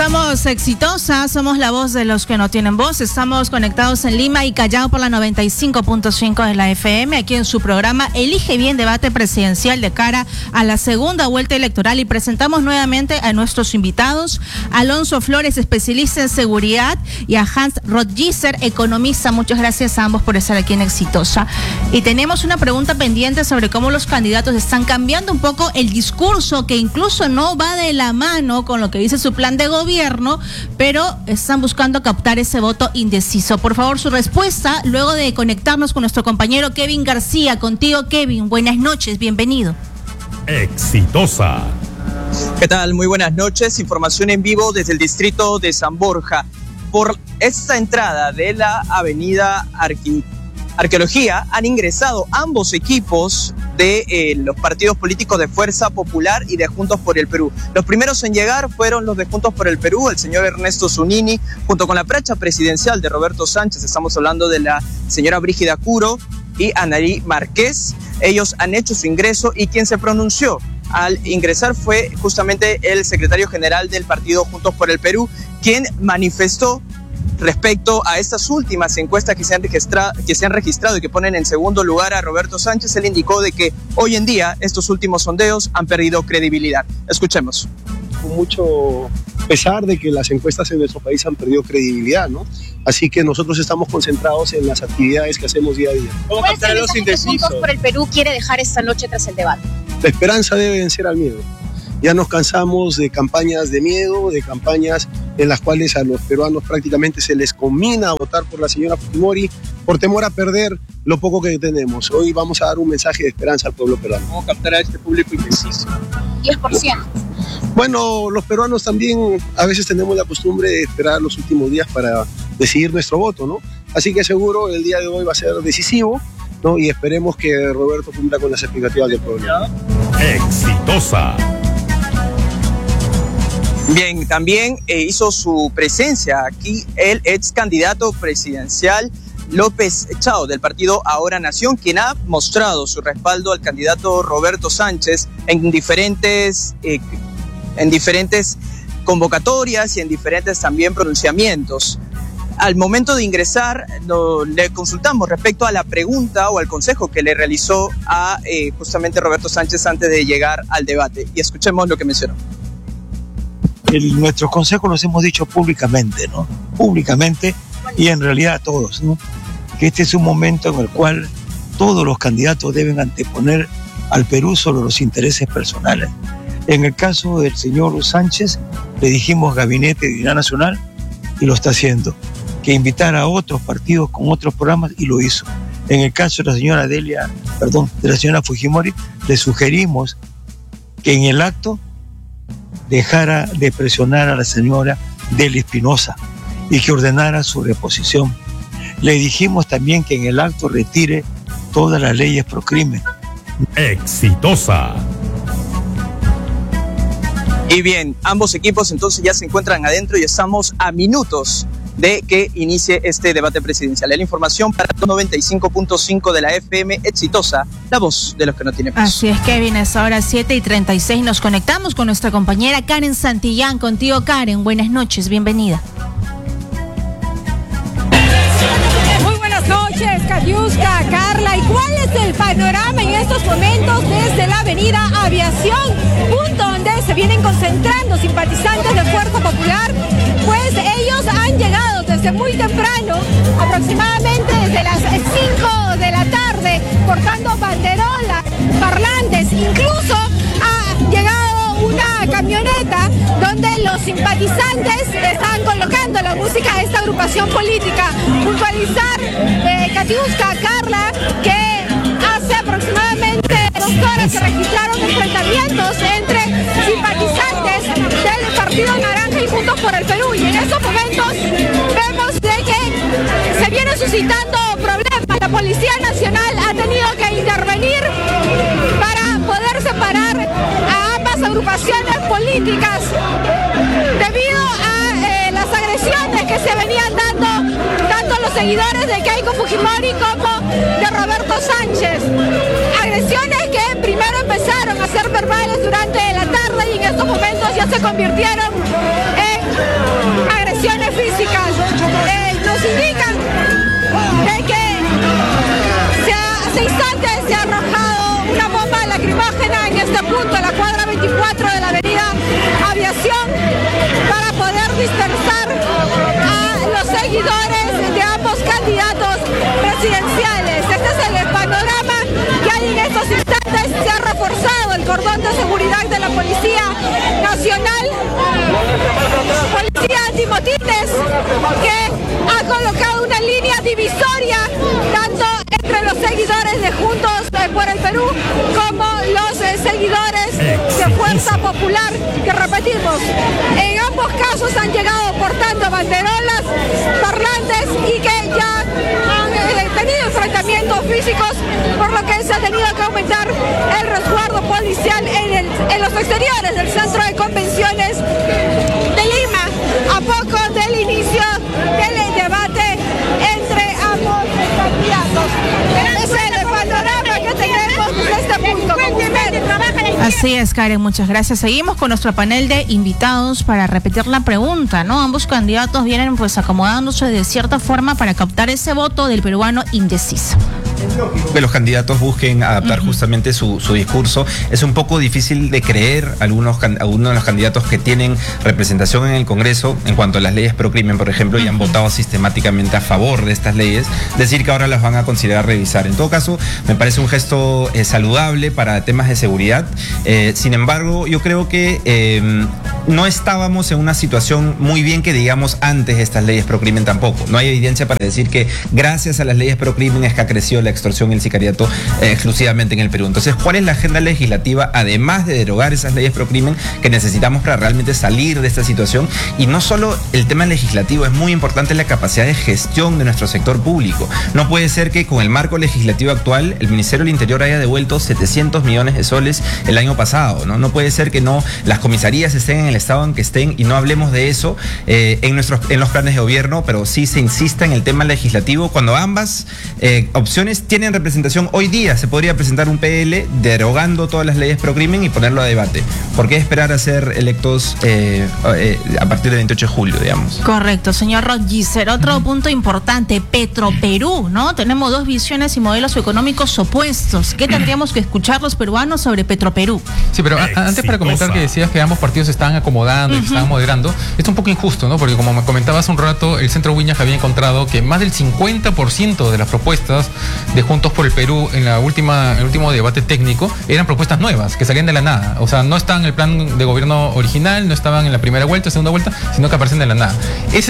Somos exitosas, somos la voz de los que no tienen voz. Estamos conectados en Lima y Callao por la 95.5 de la FM, aquí en su programa Elige Bien, debate presidencial de cara a la segunda vuelta electoral. Y presentamos nuevamente a nuestros invitados, Alonso Flores, especialista en seguridad, y a Hans Rothgiesser, economista. Muchas gracias a ambos por estar aquí en Exitosa. Y tenemos una pregunta pendiente sobre cómo los candidatos están cambiando un poco el discurso, que incluso no va de la mano con lo que dice su plan de gobierno, pero están buscando captar ese voto indeciso. Por favor, su respuesta luego de conectarnos con nuestro compañero Kevin García. Contigo, Kevin, buenas noches, bienvenido. Exitosa. ¿Qué tal? Muy buenas noches. Información en vivo desde el distrito de San Borja. Por esta entrada de la avenida Arqueología han ingresado ambos equipos de los partidos políticos de Fuerza Popular y de Juntos por el Perú. Los primeros en llegar fueron los de Juntos por el Perú, el señor Ernesto Zunini, junto con la pracha presidencial de Roberto Sánchez. Estamos hablando de la señora Brígida Curo y Anarí Márquez. Ellos han hecho su ingreso y quien se pronunció al ingresar fue justamente el secretario general del partido Juntos por el Perú, quien manifestó respecto a estas últimas encuestas que se han registrado y que ponen en segundo lugar a Roberto Sánchez. Él indicó de que hoy en día estos últimos sondeos han perdido credibilidad. Escuchemos. Con mucho pesar de que las encuestas en nuestro país han perdido credibilidad, ¿no? Así que nosotros estamos concentrados en las actividades que hacemos día a día. ¿Cómo captar a los indecisos? Juntos por el Perú quiere dejar esta noche tras el debate. La esperanza debe vencer al miedo. Ya nos cansamos de campañas de miedo, de campañas en las cuales a los peruanos prácticamente se les conmina a votar por la señora Fujimori por temor a perder lo poco que tenemos. Hoy vamos a dar un mensaje de esperanza al pueblo peruano. ¿Cómo captar a este público indeciso? 10%. Bueno, los peruanos también a veces tenemos la costumbre de esperar los últimos días para decidir nuestro voto, ¿no? Así que seguro el día de hoy va a ser decisivo, ¿no? Y esperemos que Roberto cumpla con las expectativas del pueblo. Exitosa. Bien, también hizo su presencia aquí el ex candidato presidencial López Chao del partido Ahora Nación, quien ha mostrado su respaldo al candidato Roberto Sánchez en diferentes convocatorias y en diferentes también pronunciamientos. Al momento de ingresar, le consultamos respecto a la pregunta o al consejo que le realizó a justamente Roberto Sánchez antes de llegar al debate. Y escuchemos lo que mencionó. Nuestros consejos los hemos dicho públicamente, ¿no? Públicamente y en realidad a todos, ¿no? Que este es un momento en el cual todos los candidatos deben anteponer al Perú sobre los intereses personales. En el caso del señor Sánchez, le dijimos Gabinete de Unidad Nacional y lo está haciendo. Que invitara a otros partidos con otros programas y lo hizo. En el caso de la señora Fujimori, le sugerimos que en el acto dejara de presionar a la señora Delia Espinosa y que ordenara su reposición. Le dijimos también que en el acto retire todas las leyes pro crimen. Exitosa. Y bien, ambos equipos entonces ya se encuentran adentro y estamos a minutos de que inicie este debate presidencial. La información para 95.5 de la FM Exitosa, la voz de los que no tienen voz. Así es, Kevin, es ahora 7:36. Nos conectamos con nuestra compañera Karen Santillán. Contigo, Karen, buenas noches, bienvenida. Muy buenas noches, Katiuska, Carla. ¿Y cuál es el panorama en estos momentos desde la avenida Aviación, punto donde se vienen concentrando simpatizantes de Fuerza Popular? Pues ellos han llegado desde muy temprano, aproximadamente desde las 5 de la tarde, portando banderolas, parlantes. Incluso ha llegado una camioneta donde los simpatizantes están colocando la música de esta agrupación política. Puntualizar, Katiuska, Carla, que hace aproximadamente 2 horas se registraron enfrentamientos entre simpatizantes del Partido Naranja y Juntos por el Perú. Y en estos momentos vemos de que se vienen suscitando problemas. La Policía Nacional ha tenido que intervenir para poder separar a ambas agrupaciones políticas debido a las agresiones que se venían dando tanto a los seguidores de Keiko Fujimori como de Roberto Sánchez. Agresiones que primero empezaron a ser verbales durante la tarde y en estos momentos ya se convirtieron en agresiones físicas. Nos indican de que hace instantes se ha arrojado una bomba lacrimógena en este punto, la cuadra 24 de la avenida Aviación, para poder dispersar a los seguidores de ambos candidatos presidenciales. Este es el panorama que hay en estos instantes. Se ha reforzado el cordón de seguridad de la Policía Nacional, Policía Antimotines, que ha colocado una línea divisoria tanto entre los seguidores de Juntos por el Perú como los seguidores de Fuerza Popular, que repetimos, en ambos casos han llegado portando banderolas, parlantes y que ya han tenido enfrentamientos físicos, por lo que se ha tenido que aumentar el resguardo policial en los exteriores del Centro de Convenciones de Lima, a poco del inicio del debate entre ambos candidatos. Ese es el panorama que tenemos desde este punto. Así es, Karen, muchas gracias. Seguimos con nuestro panel de invitados para repetir la pregunta, ¿no? Ambos candidatos vienen pues acomodándose de cierta forma para captar ese voto del peruano indeciso. Que los candidatos busquen adaptar justamente su discurso. Es un poco difícil de creer algunos de los candidatos que tienen representación en el Congreso en cuanto a las leyes pro crimen, por ejemplo, y han votado sistemáticamente a favor de estas leyes, decir que ahora las van a considerar revisar. En todo caso, me parece un gesto saludable para temas de seguridad. Sin embargo, yo creo que no estábamos en una situación muy bien que digamos antes de estas leyes pro crimen tampoco. No hay evidencia para decir que gracias a las leyes pro crimen es que ha crecido la extorsión y el sicariato exclusivamente en el Perú. Entonces, ¿cuál es la agenda legislativa, además de derogar esas leyes pro crimen, que necesitamos para realmente salir de esta situación? Y no solo el tema legislativo, es muy importante la capacidad de gestión de nuestro sector público. No puede ser que con el marco legislativo actual el Ministerio del Interior haya devuelto 700 millones de soles el año pasado, ¿no? No puede ser que no las comisarías estén en el estado en que estén y no hablemos de eso en los planes de gobierno, pero sí se insista en el tema legislativo cuando ambas opciones tienen representación. Hoy día se podría presentar un PL derogando todas las leyes pro crimen y ponerlo a debate. ¿Por qué esperar a ser electos a partir del 28 de julio, digamos? Correcto, señor Rodgiser. Otro punto importante, Petroperú, ¿no? Tenemos dos visiones y modelos económicos opuestos. ¿Qué tendríamos que escuchar los peruanos sobre Petroperú? Sí, pero antes, para comentar que decías que ambos partidos se estaban acomodando y se estaban moderando, es un poco injusto, ¿no? Porque como me comentaba hace un rato, el Centro Wiñaj había encontrado que más del 50% de las propuestas de Juntos por el Perú en el último debate técnico eran propuestas nuevas, que salían de la nada. O sea, no estaban en el plan de gobierno original, no estaban en la primera vuelta, segunda vuelta, sino que aparecen de la nada.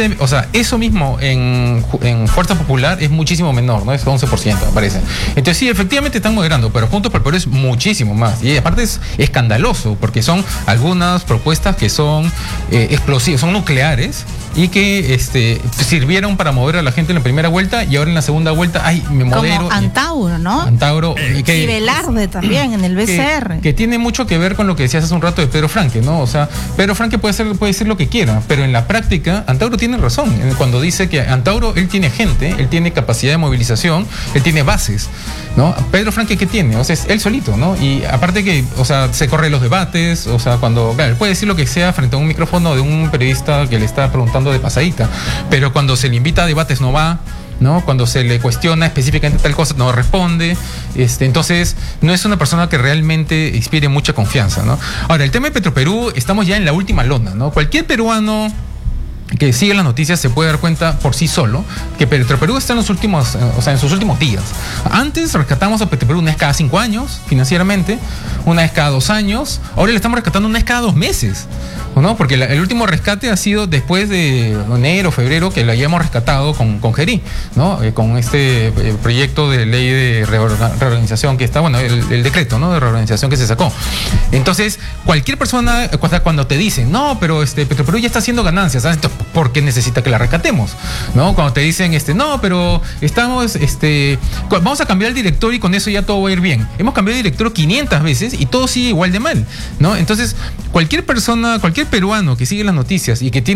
Eso mismo en Fuerza Popular es muchísimo menor, ¿no? Es 11%, me parece. Entonces sí, efectivamente están moderando, pero Juntos por el Perú es muchísimo más. Y aparte es escandaloso, porque son algunas propuestas que son explosivas, son nucleares, y que sirvieron para mover a la gente en la primera vuelta, y ahora en la segunda vuelta, me modero. Como Antauro, ¿no? Antauro. Y Velarde también, en el BCR. Que tiene mucho que ver con lo que decías hace un rato de Pedro Franque, ¿no? O sea, Pedro Franque puede decir lo que quiera, pero en la práctica, Antauro tiene razón cuando dice que Antauro, él tiene gente, él tiene capacidad de movilización, él tiene bases, ¿no? Pedro Franque, ¿qué tiene? O sea, es él solito, ¿no? Y aparte que, o sea, se corre los debates, o sea, claro, él puede decir lo que sea frente a un micrófono de un periodista que le está preguntando de pasadita, pero cuando se le invita a debates no va, ¿no? Cuando se le cuestiona específicamente tal cosa no responde. Entonces no es una persona que realmente inspire mucha confianza, ¿no? Ahora, el tema de Petroperú, estamos ya en la última lona, ¿no? Cualquier peruano que sigue las noticias se puede dar cuenta por sí solo que Petroperú está en sus últimos días. Antes rescatamos a Petroperú una vez cada 5 años financieramente, una vez cada 2 años, ahora le estamos rescatando una vez cada 2 meses, ¿no? Porque el último rescate ha sido después de enero, febrero, que lo hayamos rescatado con Gerí, ¿no? Con este proyecto de ley de reorganización que está, bueno, el decreto, ¿no? De reorganización que se sacó. Entonces, cualquier persona, cuando te dicen, no, pero Petroperú ya está haciendo ganancias, ¿sabes? Porque necesita que la rescatemos, ¿no? Cuando te dicen, no, pero estamos, vamos a cambiar el directorio y con eso ya todo va a ir bien. Hemos cambiado el directorio 500 veces y todo sigue igual de mal, ¿no? Entonces, cualquier persona, cualquier peruano que sigue las noticias y que tiene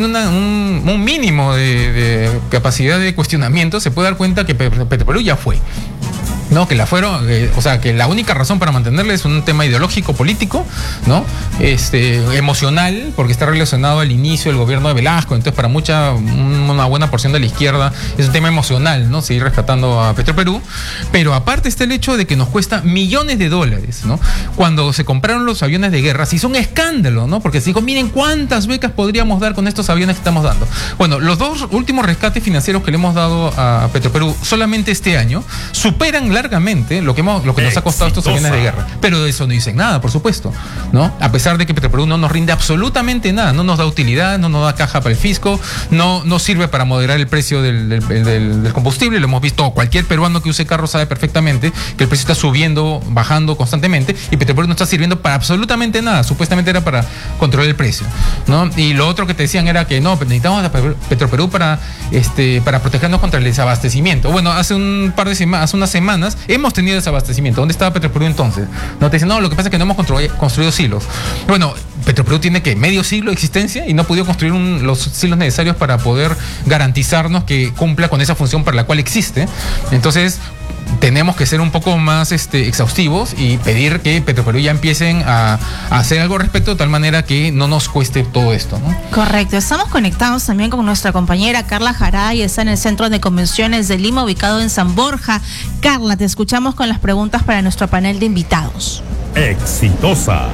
un mínimo de capacidad de cuestionamiento se puede dar cuenta que Petroperú ya fue. ¿no? Que que la única razón para mantenerle es un tema ideológico, político, ¿no? Emocional, porque está relacionado al inicio del gobierno de Velasco, entonces para una buena porción de la izquierda es un tema emocional, ¿no? Seguir rescatando a Petroperú, pero aparte está el hecho de que nos cuesta millones de dólares, ¿no? Cuando se compraron los aviones de guerra, se hizo un escándalo, ¿no? Porque se dijo, miren cuántas becas podríamos dar con estos aviones que estamos dando. Bueno, los 2 últimos rescates financieros que le hemos dado a Petroperú solamente este año superan largamente lo que nos ha costado estos aviones de guerra. Pero de eso no dicen nada, por supuesto, ¿no? A pesar de que Petroperú no nos rinde absolutamente nada, no nos da utilidad, no nos da caja para el fisco, no sirve para moderar el precio del combustible. Lo hemos visto, cualquier peruano que use carro sabe perfectamente que el precio está subiendo, bajando constantemente, y Petroperú no está sirviendo para absolutamente nada. Supuestamente era para controlar el precio, ¿no? Y lo otro que te decían era que no, necesitamos a Petroperú para protegernos contra el desabastecimiento. Bueno, hace unas semanas hemos tenido desabastecimiento. ¿Dónde estaba Petroperú entonces? No te dicen, no, lo que pasa es que no hemos construido silos. Bueno, Petroperú tiene que medio siglo de existencia y no ha podido construir los silos necesarios para poder garantizarnos que cumpla con esa función para la cual existe. Entonces, tenemos que ser un poco más exhaustivos y pedir que Petroperú ya empiecen a hacer algo al respecto, de tal manera que no nos cueste todo esto, ¿no? Correcto. Estamos conectados también con nuestra compañera Carla Jaray, está en el Centro de Convenciones de Lima, ubicado en San Borja. Carla, te escuchamos con las preguntas para nuestro panel de invitados. Exitosa.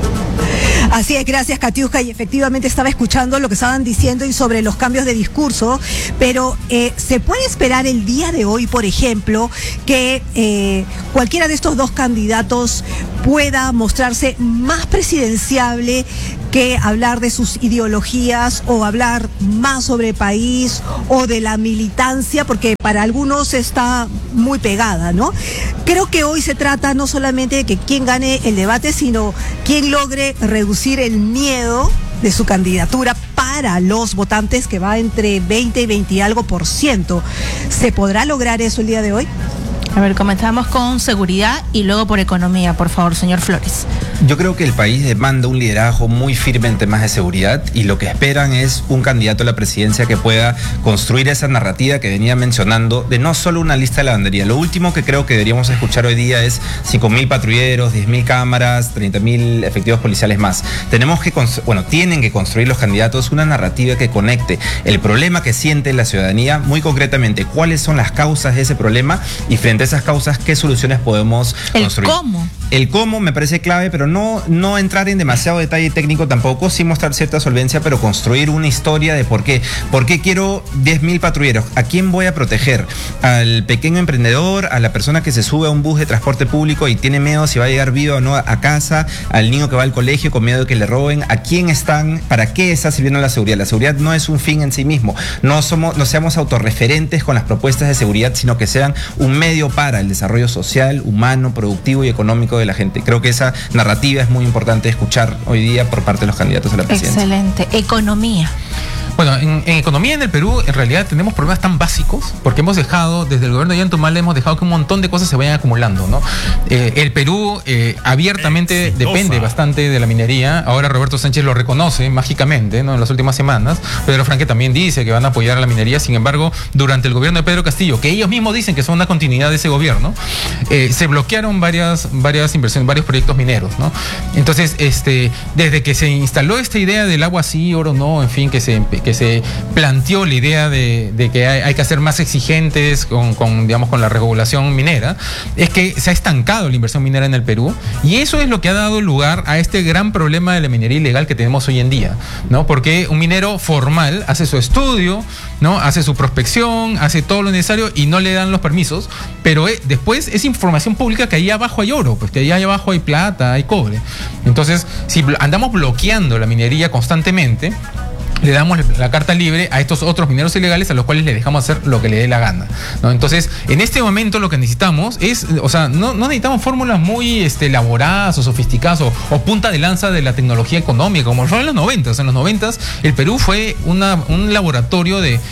Así es, gracias Katiuska, y efectivamente estaba escuchando lo que estaban diciendo y sobre los cambios de discurso, pero ¿se puede esperar el día de hoy, por ejemplo, que cualquiera de estos 2 candidatos pueda mostrarse más presidenciable que hablar de sus ideologías o hablar más sobre país o de la militancia, porque para algunos está muy pegada, ¿no? Creo que hoy se trata no solamente de que quién gane el debate, sino quién logre reducir el miedo de su candidatura para los votantes, que va entre 20 y 20 y algo %. ¿Se podrá lograr eso el día de hoy? A ver, comenzamos con seguridad y luego por economía, por favor, señor Flores. Yo creo que el país demanda un liderazgo muy firme en temas de seguridad y lo que esperan es un candidato a la presidencia que pueda construir esa narrativa que venía mencionando de no solo una lista de lavandería. Lo último que creo que deberíamos escuchar hoy día es 5.000 patrulleros, 10.000 cámaras, 30.000 efectivos policiales más. Tienen que construir los candidatos una narrativa que conecte el problema que siente la ciudadanía, muy concretamente cuáles son las causas de ese problema y frente a esas causas qué soluciones podemos construir. El cómo me parece clave, pero no entrar en demasiado detalle técnico tampoco, sí mostrar cierta solvencia, pero construir una historia de por qué. ¿Por qué quiero 10.000 patrulleros? ¿A quién voy a proteger? ¿Al pequeño emprendedor? ¿A la persona que se sube a un bus de transporte público y tiene miedo si va a llegar vivo o no a casa? ¿Al niño que va al colegio con miedo de que le roben? ¿A quién están? ¿Para qué está sirviendo la seguridad? La seguridad no es un fin en sí mismo. No seamos autorreferentes con las propuestas de seguridad, sino que sean un medio para el desarrollo social, humano, productivo y económico de la gente. Creo que esa narrativa es muy importante escuchar hoy día por parte de los candidatos a la presidencia. Excelente. Economía. Bueno, en economía en el Perú, en realidad tenemos problemas tan básicos, porque hemos dejado, desde el gobierno de Ollantumala, hemos dejado que un montón de cosas se vayan acumulando, ¿no? El Perú abiertamente depende bastante de la minería. Ahora Roberto Sánchez lo reconoce mágicamente, ¿no? En las últimas semanas. Pedro Franque también dice que van a apoyar a la minería. Sin embargo, durante el gobierno de Pedro Castillo, que ellos mismos dicen que son una continuidad de ese gobierno, se bloquearon varias inversiones, varios proyectos mineros, ¿no? Entonces, desde que se instaló esta idea del agua sí, oro no, en fin, que se planteó la idea de que hay que ser más exigentes con la regulación minera, es que se ha estancado la inversión minera en el Perú, y eso es lo que ha dado lugar a este gran problema de la minería ilegal que tenemos hoy en día, ¿no? Porque un minero formal hace su estudio, ¿no? Hace su prospección, hace todo lo necesario y no le dan los permisos, pero después es información pública que ahí abajo hay oro, pues que ahí abajo hay plata, hay cobre. Entonces, si andamos bloqueando la minería constantemente, le damos la carta libre a estos otros mineros ilegales a los cuales le dejamos hacer lo que le dé la gana, ¿no? Entonces, en este momento lo que necesitamos es, no necesitamos fórmulas muy elaboradas o sofisticadas o punta de lanza de la tecnología económica, como fue en los 90. En los 90 el Perú fue un laboratorio de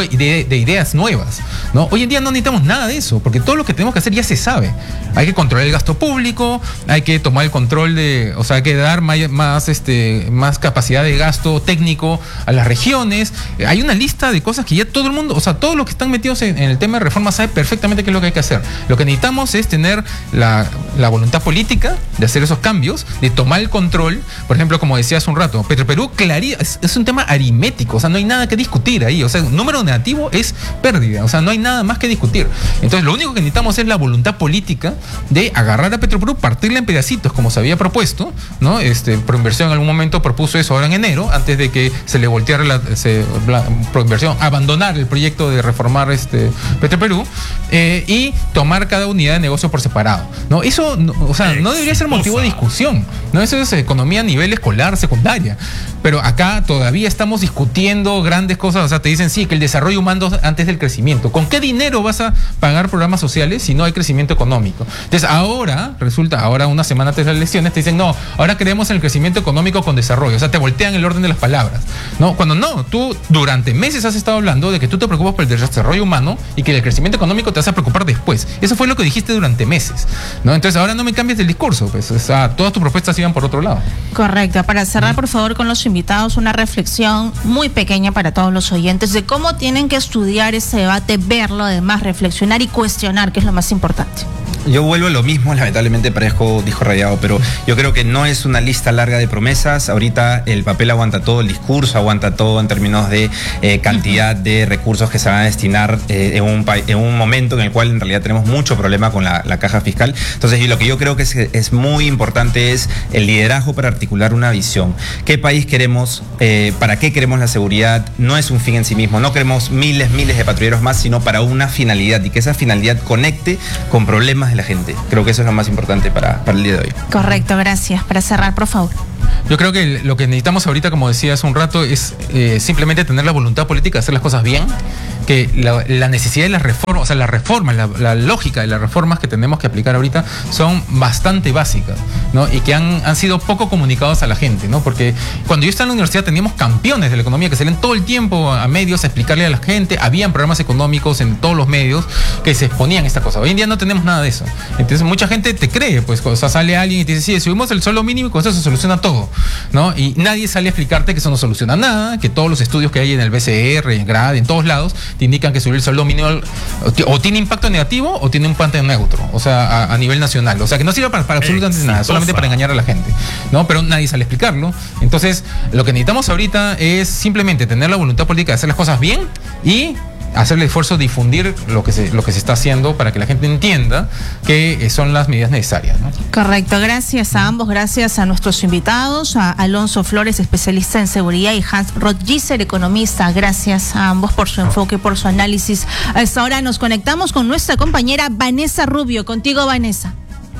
ideas nuevas, ¿no? Hoy en día no necesitamos nada de eso, porque todo lo que tenemos que hacer ya se sabe. Hay que controlar el gasto público, hay que tomar el control hay que dar más capacidad de gasto técnico a las regiones. Hay una lista de cosas que ya todo el mundo, o sea, todos los que están metidos en el tema de reforma saben perfectamente qué es lo que hay que hacer. Lo que necesitamos es tener la voluntad política de hacer esos cambios, de tomar el control. Por ejemplo, como decía hace un rato, Petroperú es un tema aritmético, o sea, no hay nada que discutir ahí. O sea, un número negativo es pérdida, o sea, no hay nada más que discutir. Entonces, lo único que necesitamos es la voluntad política de agarrar a Petroperú, partirla en pedacitos, como se había propuesto, ¿no? Proinversión en algún momento propuso eso ahora en enero, antes de que se le volteara Proinversión, abandonar el proyecto de reformar Petroperú, y tomar cada unidad de negocio por separado, ¿no? Eso, o sea, no debería ser motivo de discusión, ¿no? Eso es economía a nivel escolar, secundaria. Pero acá todavía estamos discutiendo grandes cosas. O sea, te dicen sí, que el desarrollo humano antes del crecimiento. ¿Con qué dinero vas a pagar programas sociales si no hay crecimiento económico? Entonces ahora una semana antes de las elecciones te dicen no, ahora creemos en el crecimiento económico con desarrollo. O sea, te voltean el orden de las palabras, ¿no? Cuando no, tú durante meses has estado hablando de que tú te preocupas por el desarrollo humano y que el crecimiento económico te vas a preocupar después. Eso fue lo que dijiste durante meses, ¿no? Entonces ahora no me cambies el discurso, pues. O sea, todas tus propuestas iban por otro lado. Correcto. Para cerrar, por favor, con los invitados, una reflexión muy pequeña para todos los oyentes de cómo tienen que estudiar ese debate, verlo, además reflexionar y cuestionar, que es lo más importante. Yo vuelvo a lo mismo, lamentablemente parezco disco rayado, pero yo creo que no es una lista larga de promesas. Ahorita el papel aguanta todo, el discurso aguanta todo en términos de cantidad de recursos que se van a destinar en un momento en el cual en realidad tenemos mucho problema con la caja fiscal. Entonces, lo que yo creo que es muy importante es el liderazgo para articular una visión. ¿Qué país queremos? ¿Para qué queremos la seguridad? No es un fin en sí mismo, no queremos miles de patrulleros más, sino para una finalidad, y que esa finalidad conecte con problemas de la gente. Creo que eso es lo más importante para el día de hoy. Correcto, gracias. Para cerrar, por favor. Yo creo que lo que necesitamos ahorita, como decía hace un rato, es simplemente tener la voluntad política de hacer las cosas bien, que la necesidad de las reformas, o sea, la lógica de las reformas que tenemos que aplicar ahorita son bastante básicas, ¿no? Y que han sido poco comunicados a la gente, ¿no? Porque cuando yo estaba en la universidad teníamos campeones de la economía que salían todo el tiempo a medios a explicarle a la gente, habían programas económicos en todos los medios que se exponían esta cosa. Hoy en día no tenemos nada de eso. Entonces mucha gente te cree, pues, o sea, sale alguien y te dice, sí, subimos el sueldo mínimo y con eso se soluciona todo, ¿no? Y nadie sale a explicarte que eso no soluciona nada, que todos los estudios que hay en el BCR, en GRAD, en todos lados, te indican que subir el sueldo mínimo o tiene impacto negativo o tiene un impacto neutro, o sea, a nivel nacional. O sea, que no sirve para absolutamente nada, solamente para engañar a la gente, ¿no? Pero nadie sale a explicarlo. Entonces, lo que necesitamos ahorita es simplemente tener la voluntad política de hacer las cosas bien y hacer el esfuerzo de difundir lo que se está haciendo para que la gente entienda que son las medidas necesarias, ¿no? Correcto, gracias a ambos, gracias a nuestros invitados, a Alonso Flores, especialista en seguridad, y Hans Rothgisser, economista. Gracias a ambos por su enfoque, por su análisis. A esta hora nos conectamos con nuestra compañera Vanessa Rubio. Contigo, Vanessa.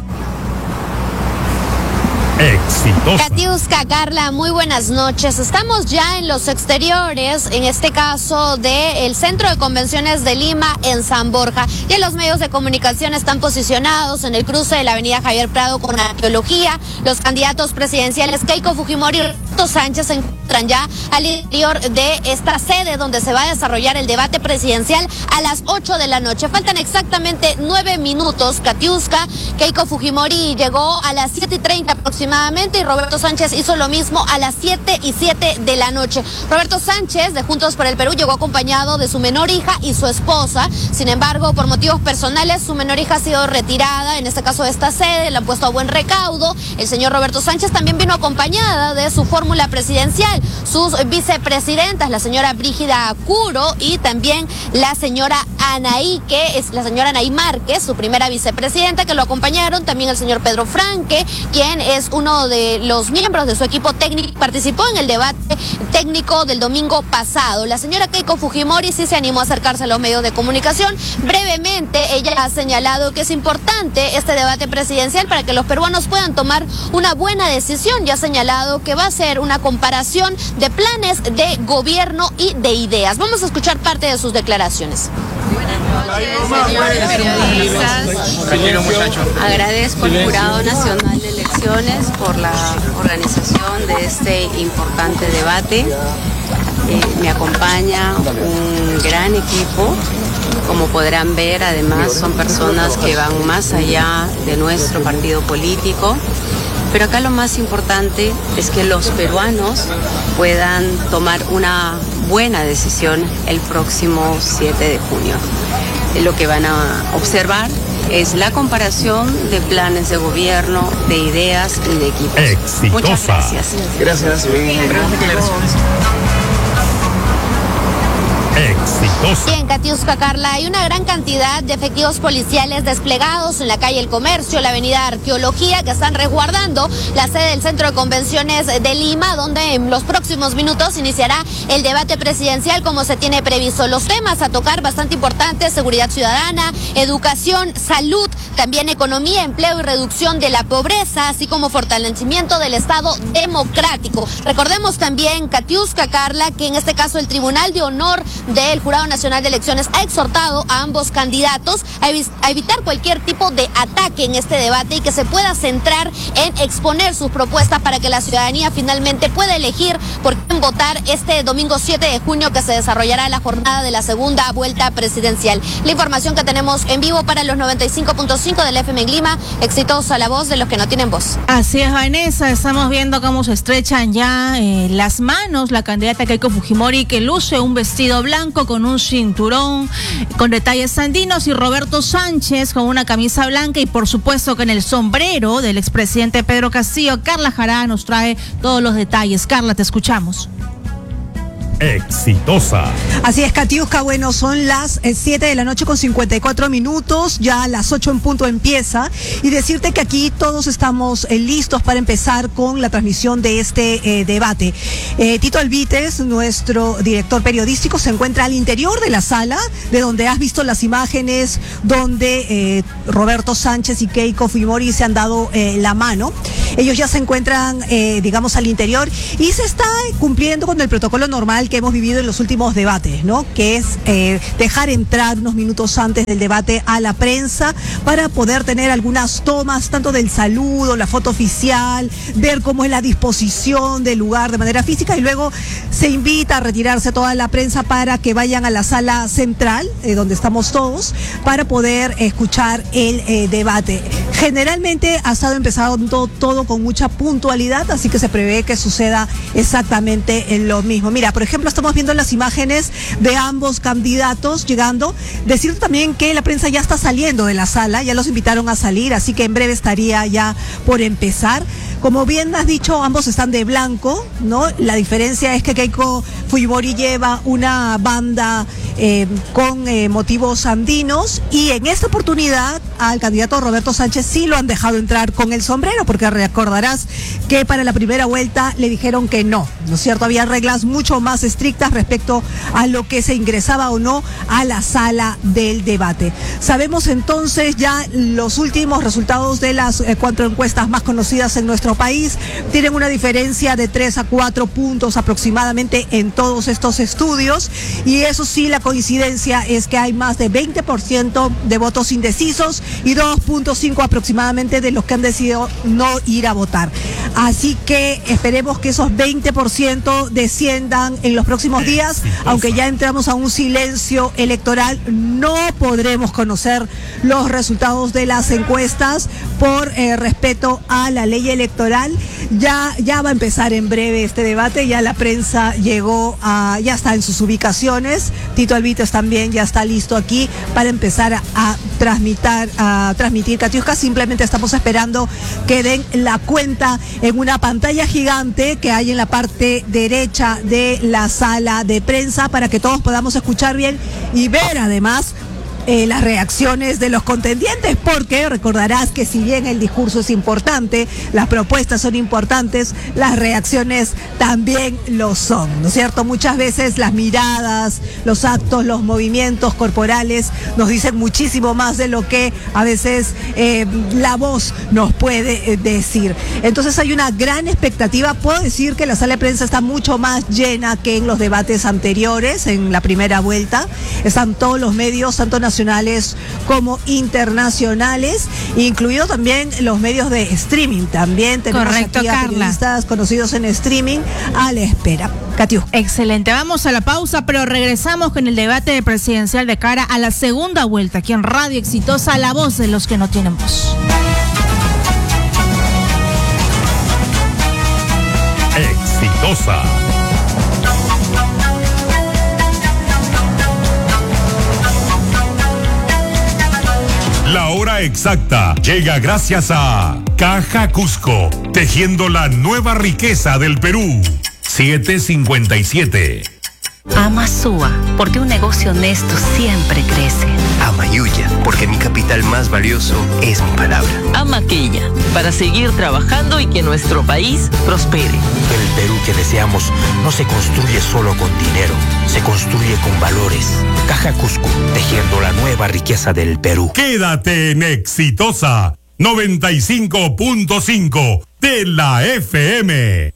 Exitosa. Katiuska, Carla, muy buenas noches. Estamos ya en los exteriores, en este caso del Centro de Convenciones de Lima, en San Borja. Y los medios de comunicación están posicionados en el cruce de la avenida Javier Prado con Arqueología. Los candidatos presidenciales Keiko Fujimori y Roberto Sánchez se encuentran ya al interior de esta sede donde se va a desarrollar el debate presidencial a las 8 de la noche. Faltan exactamente 9 minutos, Katiuska. Keiko Fujimori llegó a las 7:30 aproximadamente y Roberto Sánchez hizo lo mismo a las 7:07 de la noche. Roberto Sánchez, de Juntos por el Perú, llegó acompañado de su menor hija y su esposa. Sin embargo, por motivos personales, su menor hija ha sido retirada, en este caso de esta sede, la han puesto a buen recaudo. El señor Roberto Sánchez también vino acompañada de su fórmula presidencial, sus vicepresidentas, la señora Brígida Curo y también la señora Anaí, que es la señora Anaí Márquez, su primera vicepresidenta, que lo acompañaron. También el señor Pedro Franque, quien es uno de los miembros de su equipo técnico, participó en el debate técnico del domingo pasado. La señora Keiko Fujimori sí se animó a acercarse a los medios de comunicación. Brevemente, ella ha señalado que es importante este debate presidencial para que los peruanos puedan tomar una buena decisión, y ha señalado que va a ser una comparación de planes de gobierno y de ideas. Vamos a escuchar parte de sus declaraciones. Buenas noches, señores periodistas. Agradezco al Jurado Nacional de Elecciones por la organización de este importante debate. Me acompaña un gran equipo. Como podrán ver, además son personas que van más allá de nuestro partido político. Pero acá lo más importante es que los peruanos puedan tomar una buena decisión el próximo 7 de junio. Lo que van a observar es la comparación de planes de gobierno, de ideas y de equipos. Exitosa. Muchas gracias. Gracias. Exitosa. Bien, Katiuska, Carla, hay una gran cantidad de efectivos policiales desplegados en la calle El Comercio, la avenida Arqueología, que están resguardando la sede del Centro de Convenciones de Lima, donde en los próximos minutos iniciará el debate presidencial como se tiene previsto. Los temas a tocar bastante importantes: seguridad ciudadana, educación, salud, también economía, empleo y reducción de la pobreza, así como fortalecimiento del Estado democrático. Recordemos también, Katiuska, Carla, que en este caso el Tribunal de Honor del Jurado Nacional de Elecciones ha exhortado a ambos candidatos a evitar cualquier tipo de ataque en este debate y que se pueda centrar en exponer sus propuestas para que la ciudadanía finalmente pueda elegir por quién votar este domingo 7 de junio, que se desarrollará la jornada de la segunda vuelta presidencial. La información que tenemos en vivo para los 95.5 del FM en Lima. Exitosa la voz de los que no tienen voz. Así es, Vanessa, estamos viendo cómo se estrechan ya las manos la candidata Keiko Fujimori, que luce un vestido blanco con un cinturón con detalles andinos, y Roberto Sánchez con una camisa blanca, y por supuesto con el sombrero del expresidente Pedro Castillo. Carla Jara nos trae todos los detalles. Carla, te escuchamos. Exitosa. Así es, Katiuska. Bueno, son las 7 de la noche con 54 minutos, ya a las 8 en punto empieza, y decirte que aquí todos estamos listos para empezar con la transmisión de este debate. Tito Alvites, nuestro director periodístico, se encuentra al interior de la sala, de donde has visto las imágenes donde Roberto Sánchez y Keiko Fujimori se han dado la mano. Ellos ya se encuentran, digamos, al interior, y se está cumpliendo con el protocolo normal que hemos vivido en los últimos debates, ¿no? Que es dejar entrar unos minutos antes del debate a la prensa para poder tener algunas tomas, tanto del saludo, la foto oficial, ver cómo es la disposición del lugar de manera física, y luego se invita a retirarse toda la prensa para que vayan a la sala central, donde estamos todos, para poder escuchar el debate. Generalmente ha estado empezando todo con mucha puntualidad, así que se prevé que suceda exactamente lo mismo. Mira, por ejemplo, estamos viendo las imágenes de ambos candidatos llegando. Decirte también que la prensa ya está saliendo de la sala, ya los invitaron a salir, así que en breve estaría ya por empezar. Como bien has dicho, ambos están de blanco, ¿no? La diferencia es que Keiko Fujimori lleva una banda con motivos andinos, y en esta oportunidad al candidato Roberto Sánchez sí lo han dejado entrar con el sombrero, porque recordarás que para la primera vuelta le dijeron que no, ¿no es cierto? Había reglas mucho más estrictas respecto a lo que se ingresaba o no a la sala del debate. Sabemos entonces ya los últimos resultados de las 4 encuestas más conocidas en nuestro país. Tienen una diferencia de 3 a 4 puntos aproximadamente en todos estos estudios, y eso sí, la coincidencia es que hay más de 20% de votos indecisos y 2.5 aproximadamente de los que han decidido no ir a votar. Así que esperemos que esos 20% desciendan en los próximos días. Aunque ya entramos a un silencio electoral, no podremos conocer los resultados de las encuestas por respeto a la ley electoral. Ya va a empezar en breve este debate, ya la prensa ya está en sus ubicaciones. Tito Alvites también ya está listo aquí para empezar a transmitir. Katiuska, simplemente estamos esperando que den la cuenta en una pantalla gigante que hay en la parte derecha de la sala de prensa, para que todos podamos escuchar bien y ver además las reacciones de los contendientes, porque recordarás que si bien el discurso es importante, las propuestas son importantes, las reacciones también lo son, ¿no es cierto? Muchas veces las miradas, los actos, los movimientos corporales nos dicen muchísimo más de lo que a veces la voz nos puede decir. Entonces hay una gran expectativa. Puedo decir que la sala de prensa está mucho más llena que en los debates anteriores, en la primera vuelta. Están todos los medios, tanto nacionales como internacionales, incluidos también los medios de streaming. También tenemos aquí a periodistas conocidos en streaming a la espera. Katiuska. Excelente, vamos a la pausa, pero regresamos con el debate presidencial de cara a la segunda vuelta aquí en Radio Exitosa, la voz de los que no tienen voz. Exitosa. La hora exacta llega gracias a Caja Cusco, tejiendo la nueva riqueza del Perú. 7:57. Ama Sua, porque un negocio honesto siempre crece. Ama Yuya, porque mi capital más valioso es mi palabra. Ama Quilla, para seguir trabajando y que nuestro país prospere. El Perú que deseamos no se construye solo con dinero, se construye con valores. Caja Cusco, tejiendo la nueva riqueza del Perú. Quédate en Exitosa 95.5 de la FM.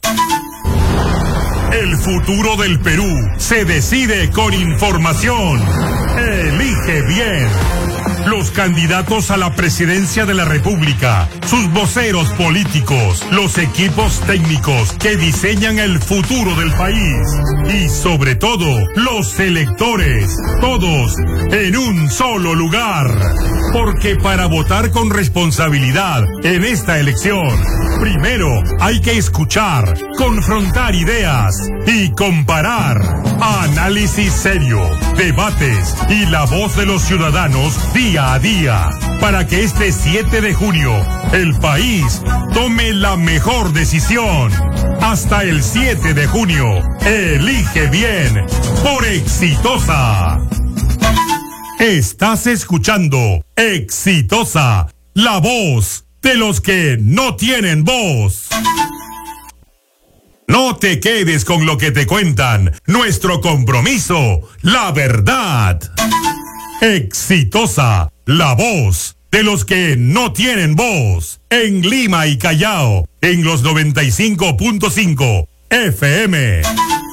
El futuro del Perú se decide con información. Elige bien. Los candidatos a la presidencia de la República, sus voceros políticos, los equipos técnicos que diseñan el futuro del país y sobre todo los electores, todos en un solo lugar. Porque para votar con responsabilidad en esta elección, primero hay que escuchar, confrontar ideas y comparar. Análisis serio, debates y la voz de los ciudadanos día a día, para que este 7 de junio el país tome la mejor decisión. Hasta el 7 de junio, elige bien por Exitosa. Estás escuchando Exitosa, la voz de los que no tienen voz. No te quedes con lo que te cuentan. Nuestro compromiso, la verdad. Exitosa, la voz de los que no tienen voz. En Lima y Callao, en los 95.5 FM.